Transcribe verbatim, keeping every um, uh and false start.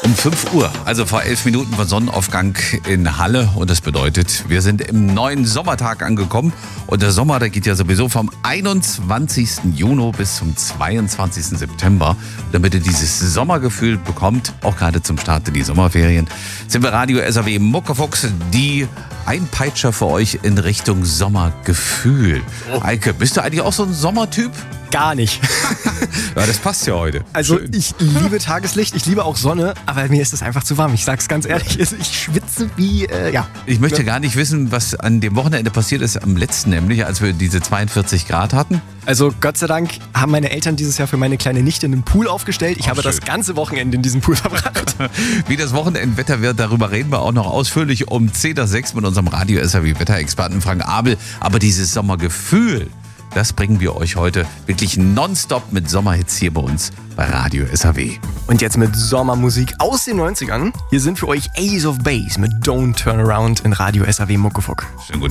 Um fünf Uhr, also vor elf Minuten von Sonnenaufgang in Halle. Und das bedeutet, wir sind im neuen Sommertag angekommen. Und der Sommer, der geht ja sowieso vom einundzwanzigsten Juni bis zum zweiundzwanzigsten September. Damit ihr dieses Sommergefühl bekommt, auch gerade zum Start in die Sommerferien, sind wir Radio S A W Muckefuchs, die Einpeitscher für euch in Richtung Sommergefühl. Oh. Eike, bist du eigentlich auch so ein Sommertyp? Gar nicht. Ja, das passt ja heute. Also Schön. Ich liebe Tageslicht, ich liebe auch Sonne, aber mir ist es einfach zu warm. Ich sag's ganz ehrlich, ich schwitze wie, äh, ja. Ich möchte gar nicht wissen, was an dem Wochenende passiert ist, am letzten nämlich, als wir diese zweiundvierzig Grad hatten. Also Gott sei Dank haben meine Eltern dieses Jahr für meine kleine Nichte einen Pool aufgestellt. Ich oh, habe schön. das ganze Wochenende in diesem Pool verbracht. Wie das Wochenendwetter wird, darüber reden wir auch noch ausführlich um zehn nach sechs mit unserem Radio S A W-Wetterexperten Frank Abel. Aber dieses Sommergefühl, das bringen wir euch heute wirklich nonstop mit Sommerhits hier bei uns bei Radio S A W. Und jetzt mit Sommermusik aus den neunzigern. Hier sind für euch Ace of Base mit Don't Turn Around in Radio S A W Muckefuck. Schönen guten